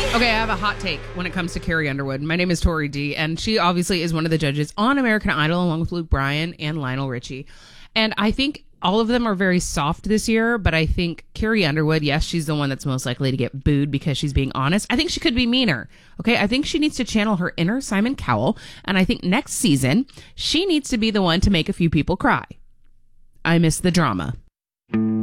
Okay, I have a hot take when it comes to Carrie Underwood. My name is Tori D, and she obviously is one of the judges on American Idol, along with Luke Bryan and Lionel Richie. And I think all of them are very soft this year, but I think Carrie Underwood, yes, she's the one that's most likely to get booed because she's being honest. I think she could be meaner. Okay, I think she needs to channel her inner Simon Cowell, and I think next season, she needs to be the one to make a few people cry. I miss the drama.